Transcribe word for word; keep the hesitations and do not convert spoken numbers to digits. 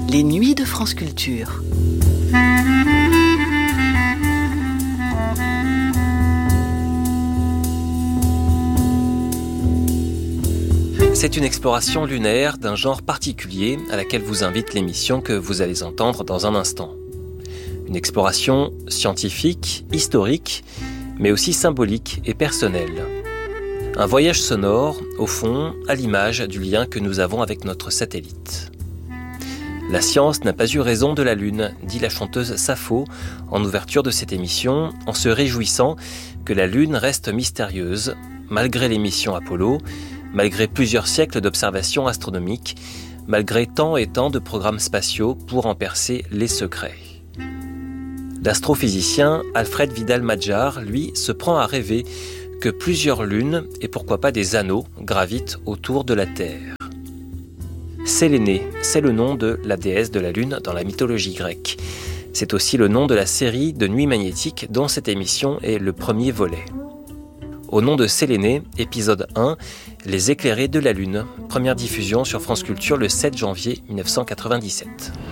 Les nuits de France Culture. C'est une exploration lunaire d'un genre particulier à laquelle vous invite l'émission que vous allez entendre dans un instant. Une exploration scientifique, historique, mais aussi symbolique et personnelle. Un voyage sonore, au fond, à l'image du lien que nous avons avec notre satellite. La science n'a pas eu raison de la Lune, dit la chanteuse Sappho en ouverture de cette émission, en se réjouissant que la Lune reste mystérieuse, malgré les missions Apollo, malgré plusieurs siècles d'observations astronomiques, malgré tant et tant de programmes spatiaux pour en percer les secrets. L'astrophysicien Alfred Vidal-Madjar, lui, se prend à rêver que plusieurs lunes, et pourquoi pas des anneaux, gravitent autour de la Terre. Séléné, c'est le nom de la déesse de la Lune dans la mythologie grecque. C'est aussi le nom de la série de Nuits magnétiques dont cette émission est le premier volet. Au nom de Séléné, épisode un, Les éclairés de la Lune, première diffusion sur France Culture le sept janvier mille neuf cent quatre-vingt-dix-sept.